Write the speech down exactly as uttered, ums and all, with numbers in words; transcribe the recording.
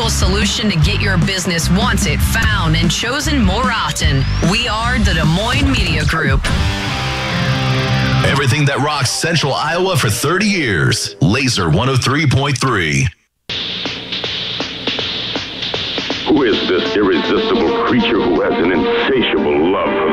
solution to get your business wanted, found, and chosen more often. We are the Des Moines Media Group. Everything that rocks Central Iowa for thirty years. Laser one oh three point three. Who is this irresistible creature who has an insatiable love for